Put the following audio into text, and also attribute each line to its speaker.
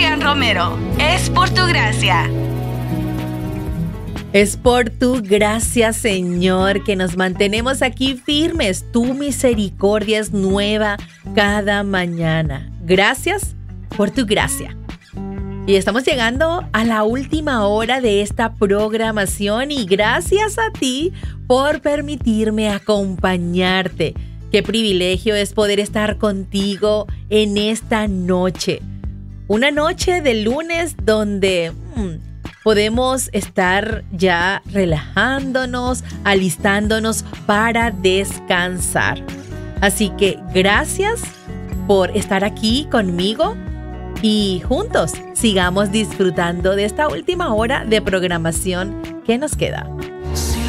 Speaker 1: Miriam Romero. Es por tu gracia.
Speaker 2: Es por tu gracia, Señor, que nos mantenemos aquí firmes. Tu misericordia es nueva cada mañana. Gracias por tu gracia. Y estamos llegando a la última hora de esta programación y gracias a ti por permitirme acompañarte. Qué privilegio es poder estar contigo en esta noche. Una noche de lunes donde podemos estar ya relajándonos, alistándonos para descansar. Así que gracias por estar aquí conmigo y juntos sigamos disfrutando de esta última hora de programación que nos queda.